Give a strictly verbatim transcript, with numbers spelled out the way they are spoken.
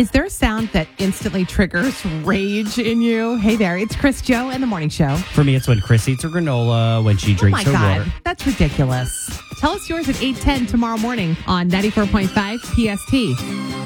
Is there a sound that instantly triggers rage in you? Hey there, it's Chris Joe and the Morning Show. For me, it's when Chris eats her granola, when she drinks oh her my God, water. that's ridiculous. Tell us yours at eight ten tomorrow morning on ninety-four point five P S T.